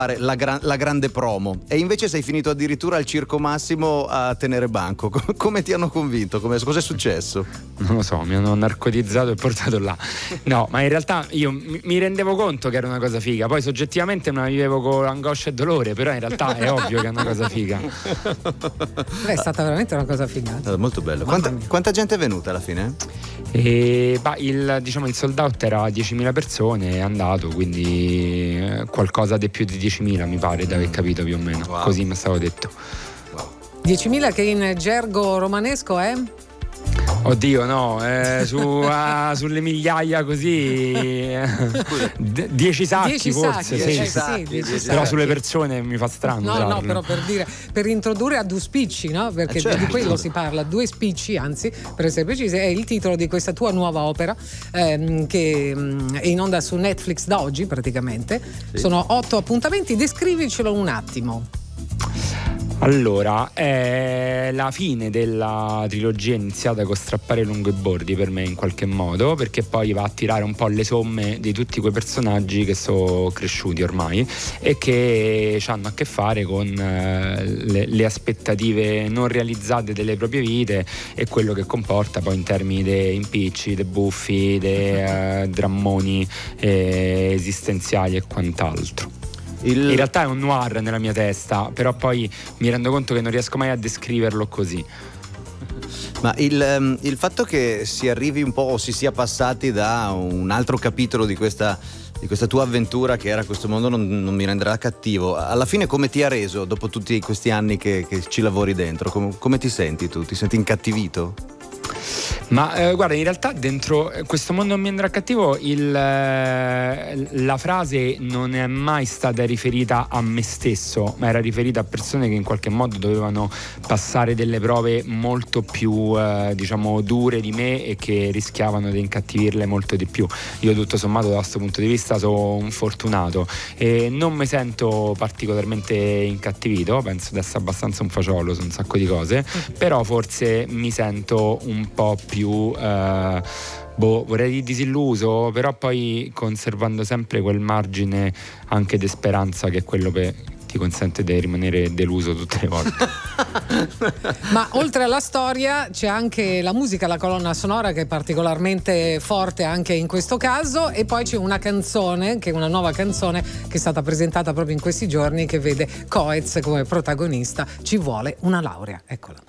la grande promo, e invece sei finito addirittura al Circo Massimo a tenere banco. Come ti hanno convinto? Cosa è successo? Non lo so, mi hanno narcotizzato e portato là. No, ma in realtà io mi rendevo conto che era una cosa figa, poi soggettivamente me la vivevo con angoscia e dolore, però in realtà è ovvio che è una cosa figa. Beh, è stata veramente una cosa figata. Molto bello. Quanta gente è venuta alla fine? Il sold out era 10.000 persone, è andato, quindi qualcosa di più di 10.000 mi pare di aver capito, più o meno. Wow. Così mi è stato detto. Wow. 10.000 che in gergo romanesco è? Oddio, no, sulle migliaia così 10 sacchi forse, 10 sacchi. Però sulle persone mi fa strano. No, però per introdurre a due spicci, no? Perché certo, di quello si parla, due spicci, anzi, per essere precisi, è il titolo di questa tua nuova opera che è in onda su Netflix da oggi praticamente. Sì. Sono 8 appuntamenti, descrivicelo un attimo. Allora, è la fine della trilogia iniziata con Strappare lungo i bordi per me in qualche modo, perché poi va a tirare un po' le somme di tutti quei personaggi che sono cresciuti ormai e che hanno a che fare con le aspettative non realizzate delle proprie vite e quello che comporta poi in termini di impicci, dei buffi, dei drammoni esistenziali e quant'altro. In realtà è un noir nella mia testa, però poi mi rendo conto che non riesco mai a descriverlo così. Ma il fatto che si arrivi un po' o si sia passati da un altro capitolo di questa tua avventura, che era questo mondo non mi renderà cattivo, alla fine come ti ha reso dopo tutti questi anni che ci lavori dentro? Come ti senti tu? Ti senti incattivito? Ma guarda, in realtà dentro questo mondo non mi andrà cattivo la frase non è mai stata riferita a me stesso, ma era riferita a persone che in qualche modo dovevano passare delle prove molto più dure di me e che rischiavano di incattivirle molto di più. Io tutto sommato da questo punto di vista sono un fortunato e non mi sento particolarmente incattivito, penso di essere abbastanza un fagiolo su un sacco di cose, però forse mi sento un po' più vorrei dire disilluso, però poi conservando sempre quel margine anche di speranza che è quello che ti consente di rimanere deluso tutte le volte. Ma oltre alla storia c'è anche la musica, la colonna sonora, che è particolarmente forte anche in questo caso, e poi c'è una canzone, che è una nuova canzone che è stata presentata proprio in questi giorni, che vede Coez come protagonista. Ci vuole una laurea, eccola.